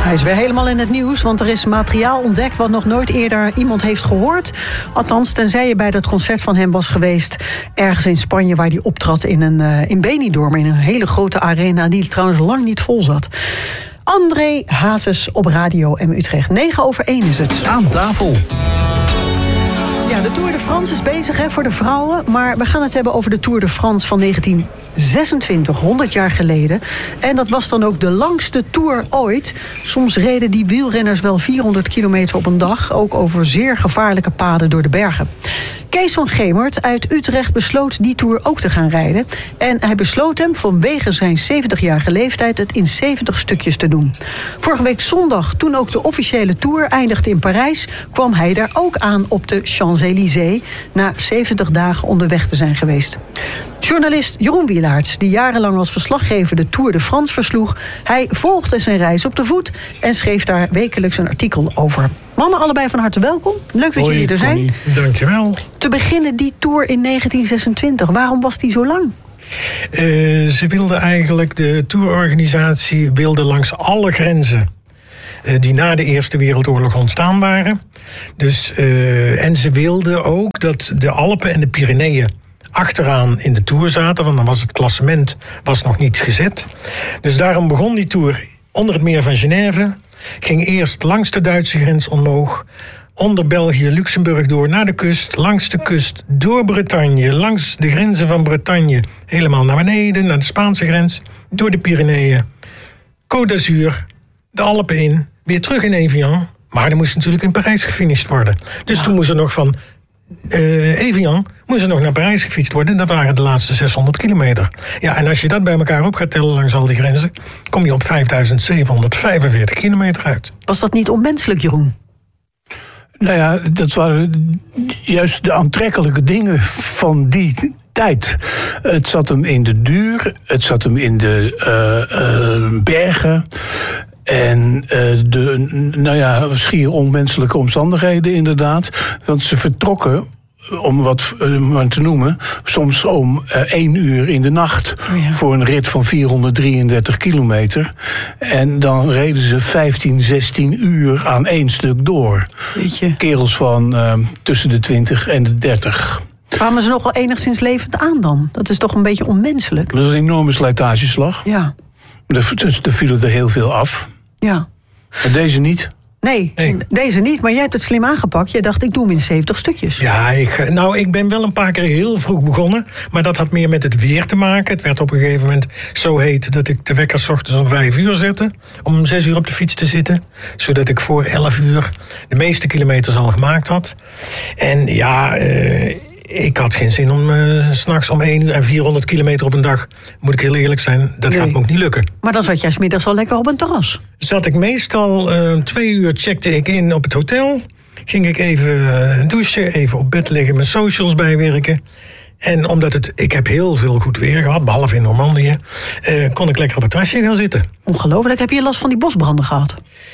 Hij is weer helemaal in het nieuws, want er is materiaal ontdekt wat nog nooit eerder iemand heeft gehoord. Althans, tenzij je bij dat concert van hem was geweest, ergens in Spanje, waar hij optrad in Benidorm, in een hele grote arena die trouwens lang niet vol zat. André Hazes op Radio M Utrecht. 9:01 is het. Aan tafel. Ja, de Tour de France is bezig voor de vrouwen. Maar we gaan het hebben over de Tour de France van 1926, 100 jaar geleden. En dat was dan ook de langste Tour ooit. Soms reden die wielrenners wel 400 kilometer op een dag. Ook over zeer gevaarlijke paden door de bergen. Kees van Gemert uit Utrecht besloot die Tour ook te gaan rijden. En hij besloot hem vanwege zijn 70-jarige leeftijd het in 70 stukjes te doen. Vorige week zondag, toen ook de officiële Tour eindigde in Parijs, kwam hij daar ook aan op de Champs-Élysées, na 70 dagen onderweg te zijn geweest. Journalist Jeroen Wielaerts, die jarenlang als verslaggever de Tour de France versloeg, hij volgde zijn reis op de voet en schreef daar wekelijks een artikel over. Mannen, allebei van harte welkom. Leuk dat jullie er zijn. Dankjewel. Te beginnen die Tour in 1926. Waarom was die zo lang? Ze wilden eigenlijk, de tourorganisatie wilde langs alle grenzen die na de Eerste Wereldoorlog ontstaan waren. Dus, en ze wilden ook dat de Alpen en de Pyreneeën achteraan in de Tour zaten, want dan was het klassement nog niet gezet. Dus daarom begon die Tour onder het meer van Genève. Ging eerst langs de Duitse grens omhoog, onder België, Luxemburg door naar de kust, langs de kust, door Bretagne, langs de grenzen van Bretagne, helemaal naar beneden, naar de Spaanse grens, door de Pyreneeën, Côte d'Azur, de Alpen in, weer terug in Evian. Maar er moest natuurlijk in Parijs gefinished worden. Dus toen moest er nog van Evian moest er nog naar Parijs gefietst worden. Dat waren de laatste 600 kilometer. Ja, en als je dat bij elkaar op gaat tellen langs al die grenzen, kom je op 5745 kilometer uit. Was dat niet onmenselijk, Jeroen? Nou ja, dat waren juist de aantrekkelijke dingen van die tijd. Het zat hem in de duur, het zat hem in de bergen. En schier onmenselijke omstandigheden inderdaad. Want ze vertrokken, om wat te noemen, soms om 1 uur in de nacht voor een rit van 433 kilometer. En dan reden ze 15, 16 uur aan 1 stuk door. Weet kerels van tussen de 20 en de 30. Kwamen ze nog wel enigszins levend aan dan? Dat is toch een beetje onmenselijk? Dat is een enorme slijtageslag. Ja. Er vielen er heel veel af. Ja. Maar deze niet. Nee, deze niet. Maar jij hebt het slim aangepakt. Jij dacht, ik doe hem in 70 stukjes. Ja, ik ben wel een paar keer heel vroeg begonnen. Maar dat had meer met het weer te maken. Het werd op een gegeven moment zo heet dat ik de wekker 's ochtends om 5 uur zette. Om 6 uur op de fiets te zitten. Zodat ik voor 11 uur de meeste kilometers al gemaakt had. En ja, ik had geen zin om 's nachts om 1 uur en 400 kilometer op een dag, moet ik heel eerlijk zijn, dat gaat me ook niet lukken. Maar dan zat jij 's middags al lekker op een terras. Zat ik meestal 2 uur, checkte ik in op het hotel. Ging ik even douchen, even op bed liggen, mijn socials bijwerken. En omdat ik heb heel veel goed weer gehad, behalve in Normandië, kon ik lekker op het terrasje gaan zitten. Ongelooflijk. Heb je last van die bosbranden gehad?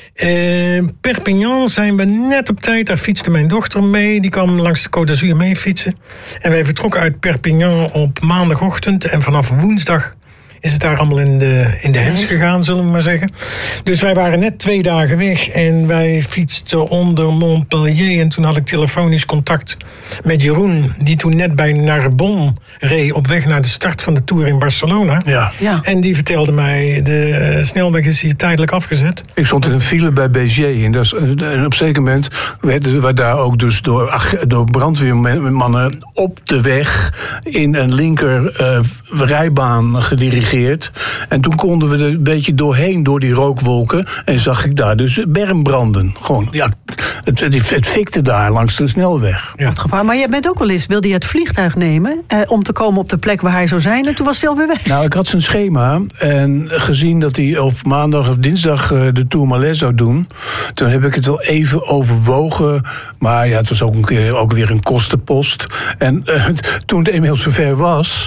Perpignan zijn we net op tijd. Daar fietste mijn dochter mee. Die kwam langs de Côte d'Azur mee fietsen. En wij vertrokken uit Perpignan op maandagochtend. En vanaf woensdag is het daar allemaal in de hens gegaan, zullen we maar zeggen. Dus wij waren net 2 dagen weg. En wij fietsten onder Montpellier. En toen had ik telefonisch contact met Jeroen, die toen net bij Narbonne reed op weg naar de start van de Tour in Barcelona. Ja. En die vertelde mij, de snelweg is hier tijdelijk afgezet. Ik stond in een file bij Béziers. En op een zeker moment werden we daar ook dus door brandweermannen op de weg in een linker rijbaan gedirigeerd. En toen konden we er een beetje doorheen door die rookwolken. En zag ik daar dus bermbranden. Gewoon, ja, het fikte daar langs de snelweg. Ja. Wat gevaar. Maar jij bent ook wel eens, wilde je het vliegtuig nemen om te komen op de plek waar hij zou zijn. En toen was hij alweer weg. Nou, ik had zijn schema. En gezien dat hij op maandag of dinsdag de Tourmalet zou doen, toen heb ik het wel even overwogen. Maar ja, het was ook weer een kostenpost. En toen het eenmaal zover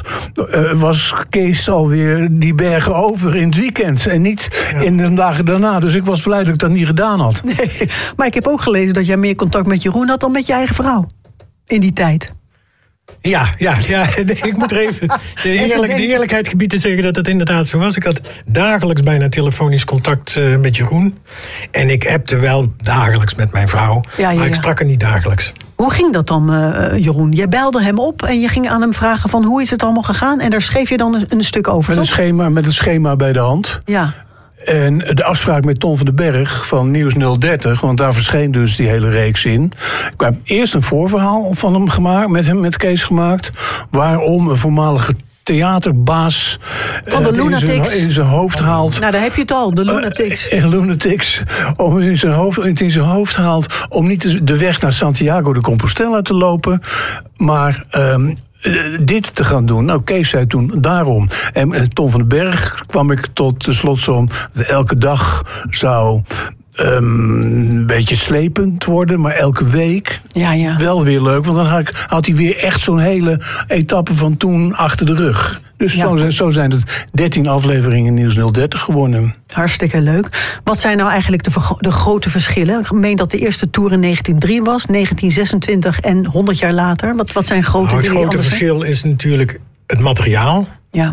was Kees alweer die bergen over in het weekend. En niet in de dagen daarna. Dus ik was blij dat ik dat niet gedaan had. Nee, maar ik heb ook gelezen dat jij meer contact met Jeroen had dan met je eigen vrouw. In die tijd. Ja, ik moet er even de eerlijkheid gebied te zeggen dat het inderdaad zo was. Ik had dagelijks bijna telefonisch contact met Jeroen. En ik appte wel dagelijks met mijn vrouw, maar ik sprak er niet dagelijks. Hoe ging dat dan, Jeroen? Jij belde hem op en je ging aan hem vragen van hoe is het allemaal gegaan? En daar schreef je dan een stuk over, Met een schema bij de hand. Ja. En de afspraak met Ton van den Berg van Nieuws 030... want daar verscheen dus die hele reeks in. Ik heb eerst een voorverhaal van hem gemaakt, met Kees gemaakt... waarom een voormalige theaterbaas van de Lunatics in zijn hoofd haalt. Nou, daar heb je het al, de Lunatics. Lunatics, om in zijn hoofd haalt om niet de weg naar Santiago de Compostela te lopen, maar dit te gaan doen. Nou, Kees zei toen daarom. En Ton van den Berg kwam ik tot de slotsom dat elke dag zou een beetje slepend worden, maar elke week wel weer leuk. Want dan had hij weer echt zo'n hele etappe van toen achter de rug. Dus zo zijn het 13 afleveringen Nieuws 030 geworden. Hartstikke leuk. Wat zijn nou eigenlijk de grote verschillen? Ik meen dat de eerste tour in 1903 was, 1926 en 100 jaar later. Wat zijn grote dingen? Het grote verschil is natuurlijk het materiaal. Ja.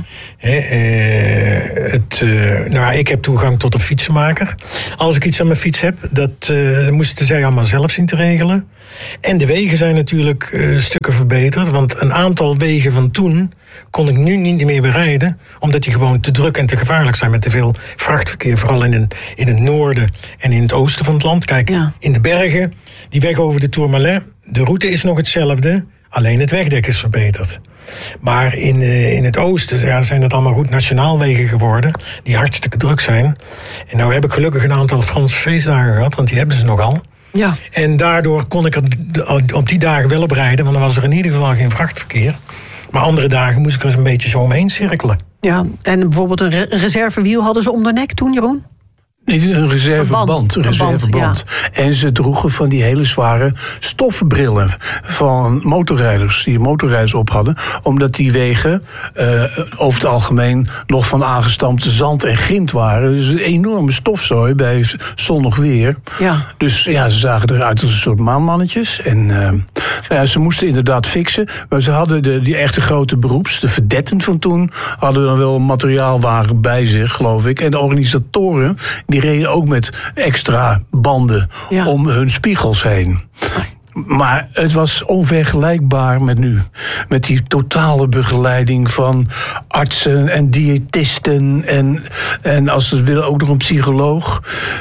Ik heb toegang tot een fietsenmaker. Als ik iets aan mijn fiets heb, dat moesten zij allemaal zelf zien te regelen. En de wegen zijn natuurlijk stukken verbeterd. Want een aantal wegen van toen kon ik nu niet meer berijden, omdat die gewoon te druk en te gevaarlijk zijn met te veel vrachtverkeer. Vooral in het noorden en in het oosten van het land. Kijk, in de bergen, die weg over de Tourmalet, de route is nog hetzelfde. Alleen het wegdek is verbeterd. Maar in het oosten zijn het allemaal goed nationaalwegen geworden, die hartstikke druk zijn. En nou heb ik gelukkig een aantal Franse feestdagen gehad, want die hebben ze nogal. Ja. En daardoor kon ik op die dagen wel op rijden, want dan was er in ieder geval geen vrachtverkeer. Maar andere dagen moest ik er een beetje zo omheen cirkelen. Ja, en bijvoorbeeld een reservewiel hadden ze om de nek toen, Jeroen? Nee, een reserveband. Ja. En ze droegen van die hele zware stofbrillen van motorrijders, die motorrijders op hadden, omdat die wegen over het algemeen nog van aangestampte zand en grind waren. Dus een enorme stofzooi bij zonnig weer. Ja. Dus ze zagen eruit als een soort maanmannetjes. En ze moesten inderdaad fixen, maar ze hadden die echte grote beroeps, de verdetten van toen, hadden dan wel een materiaalwagen bij zich, geloof ik. En de organisatoren, die reden ook met extra banden om hun spiegels heen. Maar het was onvergelijkbaar met nu. Met die totale begeleiding van artsen en diëtisten en als ze willen ook nog een psycholoog.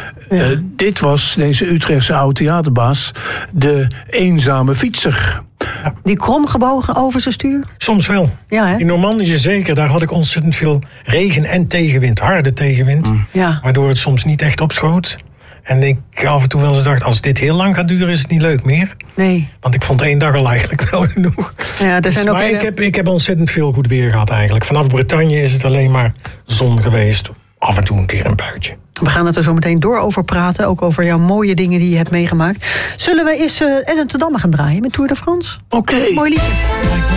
Dit was deze Utrechtse oud-theaterbaas, de eenzame fietser. Die kromgebogen over zijn stuur? Soms wel. Ja, hè? In Normandië zeker, daar had ik ontzettend veel regen en tegenwind, harde tegenwind. Ja. Waardoor het soms niet echt opschoot. En ik af en toe wel eens dacht, als dit heel lang gaat duren, is het niet leuk meer. Nee. Want ik vond 1 dag al eigenlijk wel genoeg. Ja, maar ik heb ontzettend veel goed weer gehad eigenlijk. Vanaf Bretagne is het alleen maar zon geweest. Af en toe een keer een buitje. We gaan het er zo meteen door over praten. Ook over jouw mooie dingen die je hebt meegemaakt. Zullen we eens Ellen te Damme gaan draaien met Tour de France? Oké. Mooi liedje.